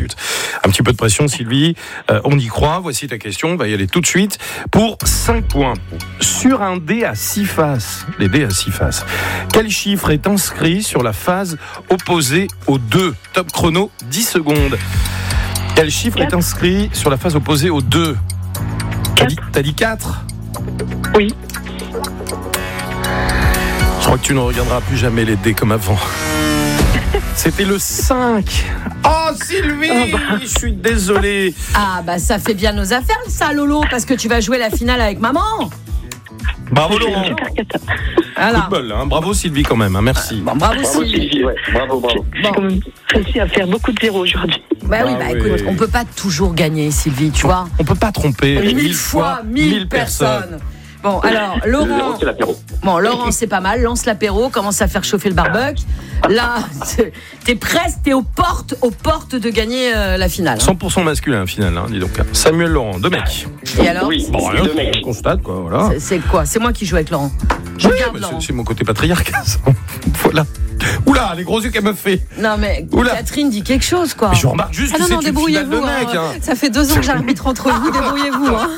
minutes. Un petit peu de pression, Sylvie. On y croit. Voici ta question. On va y aller tout de suite pour 5 points. Sur un dé à 6 faces, les dés à 6 faces, quel chiffre est inscrit sur la phase opposée au 2 ? Top chrono, 10 secondes. Quel chiffre 4. est inscrit sur la phase opposée au 2 ? T'as dit 4 ? Oui. Je crois que tu ne regarderas plus jamais les dés comme avant. C'était le 5. Oh Sylvie, je suis désolé. Ah bah ça fait bien nos affaires ça Lolo, parce que tu vas jouer la finale avec maman. Bravo Laurent. Super cata. Voilà. Coup de bol, hein. Bravo Sylvie quand même, hein. Merci. Bon, bravo Sylvie. Sylvie, ouais. Bravo. J'ai quand même réussi à faire beaucoup de zéros aujourd'hui. Bah oui, Ah oui. écoute, on peut pas toujours gagner Sylvie, tu vois. On peut pas tromper 1000 fois 1000 personnes. Bon, alors, Laurent, C'est l'apéro. Laurent, c'est pas mal. Lance l'apéro, commence à faire chauffer le barbecue. Là, t'es presque, t'es aux portes de gagner la finale. 100% masculin, final, hein, dis donc. Samuel Laurent, 2 mecs. Et alors, Oui, Bon, c'est rien, deux mecs. on constate, quoi, voilà. c'est quoi ? C'est moi qui joue avec Laurent. Je Oui, garde mais Laurent. c'est mon côté patriarcal, ça. Voilà. Oula, les gros yeux qu'elle me fait. Non, mais Oula. Catherine dit quelque chose, quoi. Mais je remarque juste Ah que non, c'est non, une finale de débrouillez-vous. mecs, hein. Ça fait 2 ans que j'arbitre entre vous, débrouillez-vous. Hein.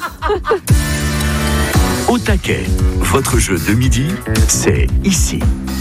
Au taquet, votre jeu de midi, c'est ici.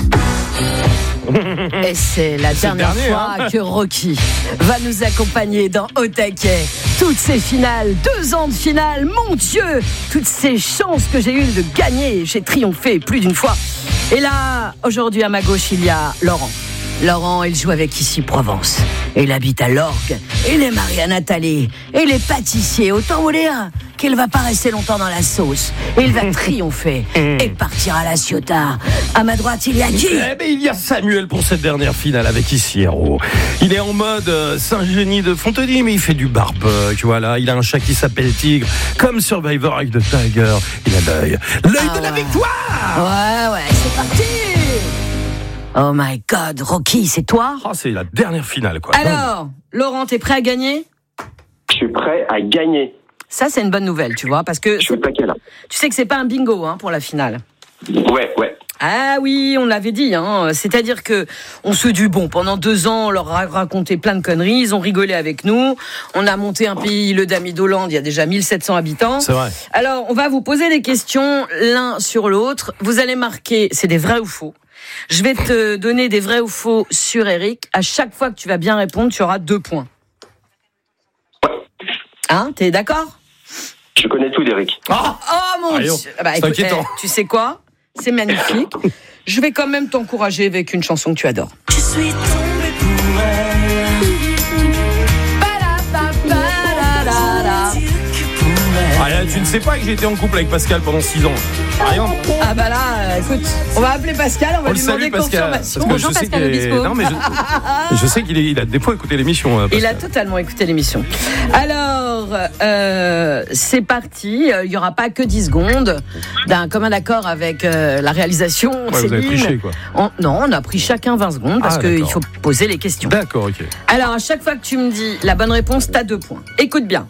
Et c'est la dernière dernier, fois que Rocky va nous accompagner dans Au taquet. Toutes ces finales, 2 ans de finale, mon Dieu, toutes ces chances que j'ai eues de gagner, j'ai triomphé plus d'une fois. Et là, aujourd'hui à ma gauche, il y a Laurent. Laurent, il joue avec Ici Provence. Il habite à l'Orgue. Il est marié à Nathalie. Il est pâtissier. Autant vous dire qu'il va pas rester longtemps dans la sauce. Il va triompher et partir à la Ciotat. À ma droite, il y a qui ? Eh ben, il y a Samuel pour cette dernière finale avec Ici Héros. Il est en mode Saint-Génie de Fontenay, mais il fait du barbecue, voilà. Il a un chat qui s'appelle Tigre, comme Survivor avec The Tiger. Il a l'œil de la victoire. Ouais, c'est parti. Oh my God, Rocky, c'est toi ? Oh, c'est la dernière finale, quoi. Alors, Laurent, t'es prêt à gagner ? Je suis prêt à gagner. Ça, c'est une bonne nouvelle, tu vois, parce que Je suis au taquet là. tu sais que c'est pas un bingo pour la finale. Ouais. Ah oui, on l'avait dit, c'est-à-dire que on se dit, bon, pendant 2 ans, on leur a raconté plein de conneries, ils ont rigolé avec nous, on a monté un pays, le Damidoland, il y a déjà 1700 habitants. C'est vrai. Alors, on va vous poser des questions l'un sur l'autre, vous allez marquer, c'est des vrais ou faux. Je vais te donner des vrais ou faux sur Eric. À chaque fois que tu vas bien répondre, tu auras 2 points. Hein, t'es d'accord ? Je connais tout d'Eric. Oh mon Allez, Dieu. c'est Écoute, inquiétant. tu sais quoi ? C'est magnifique. Je vais quand même t'encourager avec une chanson que tu adores. Je suis tombée pour elle. Ah, là, tu ne sais pas que j'ai été en couple avec Pascal pendant 6 ans. Rien. Ah bah là, écoute, on va appeler Pascal, on va On lui le demander salue, Pascal. confirmation. Parce que Bonjour, je sais Pascal qu'il est- Obispo. Non, mais je sais qu'il a des fois écouté l'émission. Pascal. Il a totalement écouté l'émission. Alors, c'est parti. Il n'y aura pas que 10 secondes d'un commun accord avec la réalisation. Ouais, vous avez Céline. triché, quoi. Non, on a pris chacun 20 secondes parce Ah, qu'il d'accord. faut poser les questions. D'accord, ok. Alors, à chaque fois que tu me dis la bonne réponse, t'as 2 points. Écoute bien.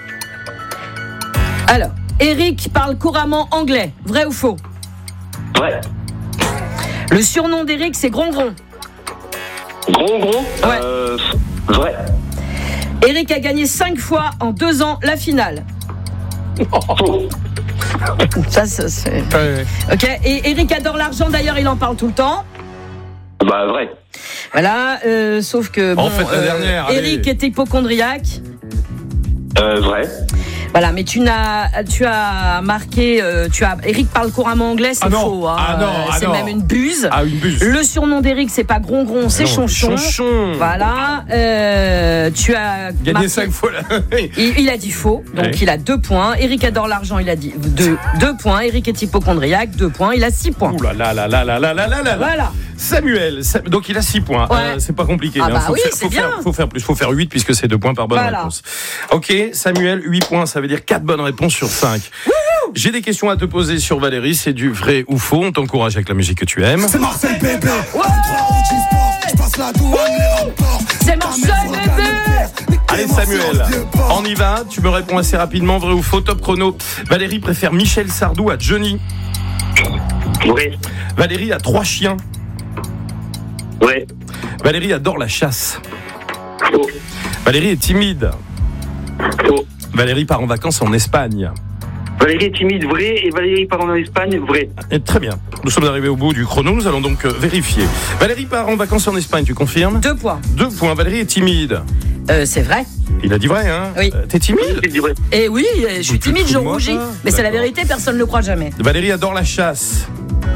Alors, Eric parle couramment anglais. Vrai ou faux ? Vrai. Le surnom d'Eric, c'est Grongron. Gros. Ouais. Vrai. Eric a gagné 5 fois en 2 ans la finale. Faux. Ça c'est... Ok. Et Eric adore l'argent, d'ailleurs, il en parle tout le temps. Bah vrai. Voilà, sauf que En fait, la dernière, allez. Eric est hypocondriaque. Vrai. Voilà, mais tu as marqué, Eric parle couramment anglais, c'est Ah non. faux. Hein. Ah non, ah c'est non. même une buse. Ah, une buse. Le surnom d'Eric, c'est pas Grongron, c'est Non, Chonchon. Chonchon. Voilà, tu as Gagné marqué- 5 fois là. Il a dit faux, donc Ouais. il a 2 points. Eric adore l'argent, il a dit 2 points. Eric est hypocondriaque, 2 points. Il a 6 points. Ouh là là là là là là là là là. Voilà. Samuel, donc il a 6 points. Ouais. C'est pas compliqué. Ah bah faut oui, faire, c'est faut faire- bien. faut faire plus. Faut faire 8 puisque c'est 2 points par bonne Voilà. réponse. Ok, Samuel, 8 points, ça veut dire 4 bonnes réponses sur 5. J'ai des questions à te poser sur Valérie, c'est du vrai ou faux. On t'encourage avec la musique que tu aimes. C'est Marseille bébé, 23 Sport, je passe la douane, les rapports. C'est Marseille bébé. Allez Samuel, on y va. Tu me réponds assez rapidement, vrai ou faux. Top chrono. Valérie préfère Michel Sardou à Johnny. Vrai. Valérie a 3 chiens. Vrai. Valérie adore la chasse. Faux. Valérie est timide. Faux. Valérie part en vacances en Espagne. Valérie est timide, vrai. Et Valérie part en Espagne, vrai. Et très bien. Nous sommes arrivés au bout du chrono. Nous allons donc vérifier. Valérie part en vacances en Espagne, tu confirmes ? 2 points. 2 points. Valérie est timide. C'est vrai. Il a dit vrai, hein ? Oui. T'es timide ? J'ai dit vrai. Et oui, je suis timide, je rougis. Mais c'est la vérité, personne ne le croit jamais. Valérie adore la chasse.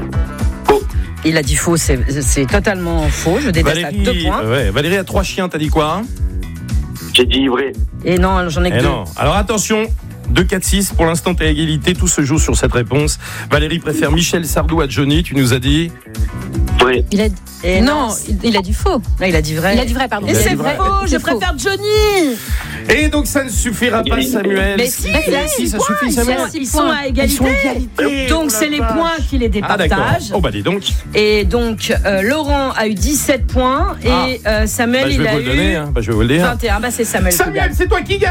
Il a dit faux, c'est totalement faux. Je déteste à 2 points. Ouais. Valérie a 3 chiens, t'as dit quoi ? J'ai dit vrai. Et non, j'en ai que 2. Non. Alors attention, 2, 4, 6. Pour l'instant, t'es à égalité. Tout se joue sur cette réponse. Valérie préfère Michel Sardou à Johnny. Tu nous as dit Vrai. Il a... Et non, il a dit faux. Non, il a dit vrai. Il a dit vrai, pardon. Et Il a c'est dit vrai. faux, je C'est faux. préfère Johnny. Et donc ça ne suffira pas, Samuel. Mais si, ça suffit, Samuel. Ils sont à égalité. Donc c'est les points qui les Ah d'accord. départagent. Oh bah dis donc. Et donc Laurent a eu 17 points et Samuel Bah, je il vais a vous le donner. eu Bah, je vais vous le dire. 21. Bah c'est Samuel qui Samuel, gagne. c'est toi qui gagne.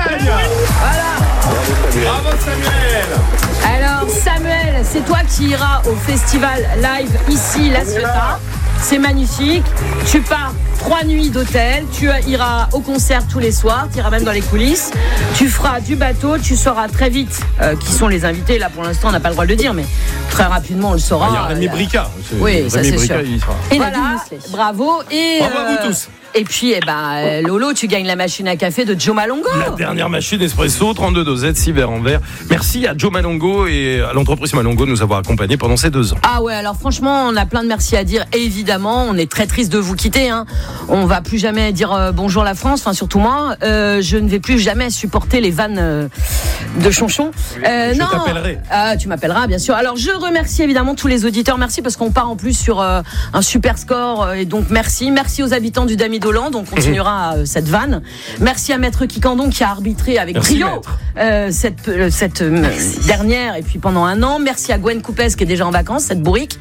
Voilà. Bravo Samuel. Alors Samuel, c'est toi qui iras au festival live ici, La Ciotat. C'est magnifique. Tu pars 3 nuits d'hôtel. Tu iras au concert tous les soirs. Tu iras même dans les coulisses. Tu feras du bateau. Tu sauras très vite qui sont les invités. Là, pour l'instant, on n'a pas le droit de le dire, mais très rapidement, on le saura. Il y a Rémi Brica. Oui, ça, Rémi c'est Brica, sûr. il y sera. Et Voilà, Nadine Mousselet. bravo. Et, Bravo à vous tous. Et puis, Lolo, tu gagnes la machine à café de Joe Malongo. La dernière machine espresso, 32 dosettes, 6 verres en verre. Merci à Joe Malongo et à l'entreprise Malongo de nous avoir accompagnés pendant ces 2 ans. Ah ouais, alors franchement, on a plein de merci à dire. Et évidemment, on est très triste de vous quitter. Hein. On va plus jamais dire bonjour la France, enfin surtout moi. Je ne vais plus jamais supporter les vannes de Chonchon. Je non. t'appellerai. Tu m'appelleras, bien sûr. Alors, je remercie évidemment tous les auditeurs. Merci parce qu'on part en plus sur un super score. Et donc, merci. Merci aux habitants du Damidoland. On continuera cette vanne. Merci à Maître Kikandon qui a arbitré avec brio cette dernière et puis pendant 1 an. Merci à Gwen Coupes qui est déjà en vacances, cette bourrique.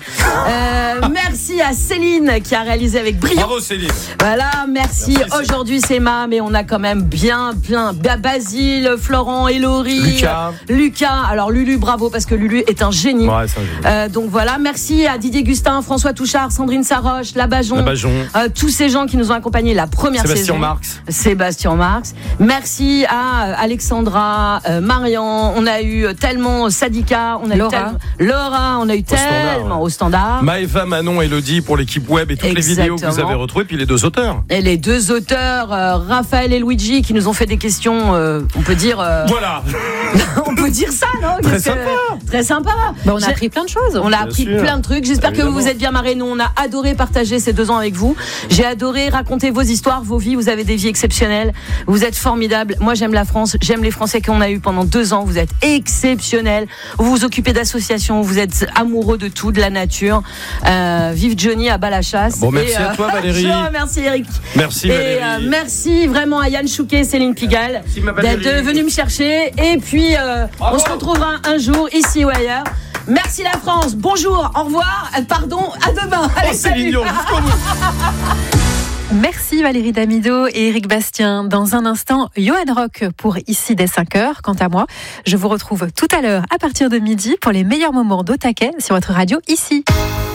Merci à Céline qui a réalisé avec brio. Bravo Céline. Voilà, merci. Aujourd'hui c'est Ma, mais on a quand même bien plein. Basile, Florent, Hélory, Lucas. Alors Lulu, bravo parce que Lulu est un génie. Ouais, c'est un génie. Donc voilà, merci à Didier Gustin, François Touchard, Sandrine Saroche, Labajon. Tous ces gens qui nous ont accompagnés la première saison. Sébastien Marx. Merci à Alexandra, Marian. On a eu tellement Sadika, on a Laura. eu Laura, on a eu tellement au standard. Maëva, Manon, Elodie pour l'équipe web et toutes les vidéos que vous avez retrouvées, puis les 2 auteurs. Et les 2 auteurs, Raphaël et Luigi, qui nous ont fait des questions, on peut dire. Voilà. On peut dire ça, non ? Très sympa. Très sympa. On a appris plein de choses. On a appris plein de trucs. J'espère que vous vous êtes bien marrés. Nous, on a adoré partager ces 2 ans avec vous. J'ai adoré raconter vos histoires, vos vies. Vous avez des vies exceptionnelles. Vous êtes formidables. Moi, j'aime la France. J'aime les Français qu'on a eu pendant 2 ans. Vous êtes exceptionnels. Vous vous occupez d'associations. Vous êtes amoureux de tout, de la nature. Vive Johnny, à bas la chasse. Bon, merci à toi, Valérie. Je remercie Eric. Merci, Valérie. Merci vraiment à Yann Chouquet et Céline Pigalle d'être venus me chercher. Et puis, on se retrouvera un jour, ici ou ailleurs. Merci la France. Bonjour, au revoir. Pardon, à demain. Allez, salut. Jusqu'au bout. Merci Valérie Damido et Eric Bastien. Dans un instant, Johan Rock pour Ici dès 5h. Quant à moi, je vous retrouve tout à l'heure à partir de midi pour les meilleurs moments d'Au Taquet sur votre radio Ici.